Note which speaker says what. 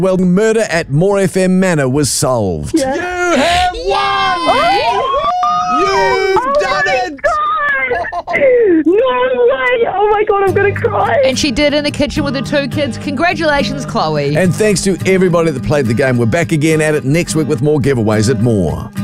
Speaker 1: Well, murder at More FM Manor was solved.
Speaker 2: Yeah.
Speaker 1: You have won! You've done it!
Speaker 2: No way! Oh my God, I'm going to cry.
Speaker 3: And she did in the kitchen with her 2 kids. Congratulations, Chloe.
Speaker 1: And thanks to everybody that played the game. We're back again at it next week with more giveaways at More.